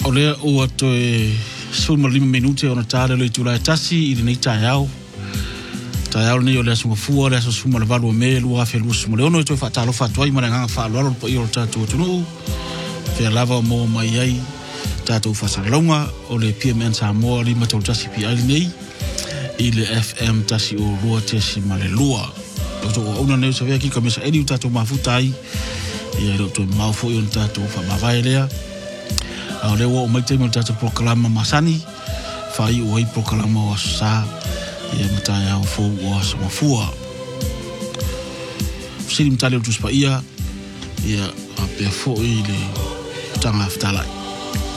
Olea ua toe 15 minute ona tare le tula tasi i nei taiao. Taiao nei ole asumafua le asuma le valu me lua fe lusu mo le ono to fa talo fa toi mana nga fa lo po i o tatu tunu. Fe lava mo mai ai tatu fa salonga ole PMN Samoa li ma tasi pi ai nei. Ile FM tasi o lua tesi male lua. To ona nei se ki kamisa edi tatu mafutai. Ia ro to mafo i on tatu fa mavailea. Ole wo mai te mo tatu proklama masani. Fa i o i proklama o sa. Ia mataya o fo o samafua. Sini mtale o tuspa ia. Ia a pe fo i le tanga aftalai.